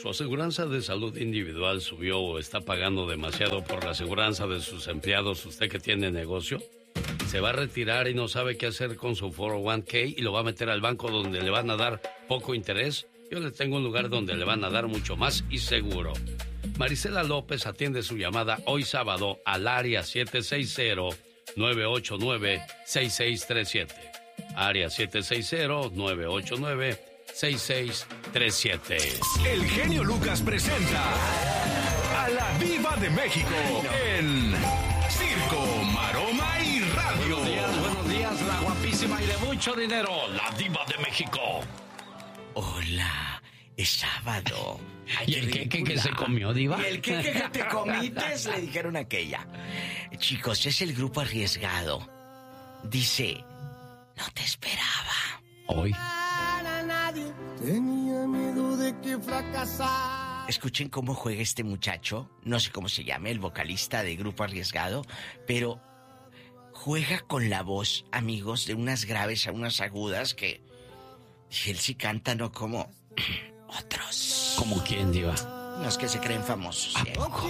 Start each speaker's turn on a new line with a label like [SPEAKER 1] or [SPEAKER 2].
[SPEAKER 1] ¿Su aseguranza de salud individual subió o está pagando demasiado por la aseguranza de sus empleados? ¿Usted que tiene negocio? ¿Se va a retirar y no sabe qué hacer con su 401k y lo va a meter al banco donde le van a dar poco interés? Yo le tengo un lugar donde le van a dar mucho más y seguro. Marisela López atiende su llamada hoy sábado al área 760-989-6637. Área 760-989-6637.
[SPEAKER 2] El genio Lucas presenta a la Diva de México en Circo, Maroma y Radio.
[SPEAKER 1] Buenos días, la guapísima y de mucho dinero, la Diva de México.
[SPEAKER 3] Hola, es sábado. Ay,
[SPEAKER 1] ¿Y el queque que se comió, Diva?
[SPEAKER 3] ¿Y el queque que te comites? Le dijeron aquella. Chicos, es el grupo Arriesgado. Dice, no te esperaba.
[SPEAKER 1] Hoy.
[SPEAKER 4] Tenía miedo de que fracasara.
[SPEAKER 3] Escuchen cómo juega este muchacho. No sé cómo se llame, el vocalista de Grupo Arriesgado, pero juega con la voz, amigos, de unas graves a unas agudas que él sí canta, no como otros.
[SPEAKER 1] ¿Como quién, Diva?
[SPEAKER 3] Los que se creen famosos.
[SPEAKER 1] ¿A poco?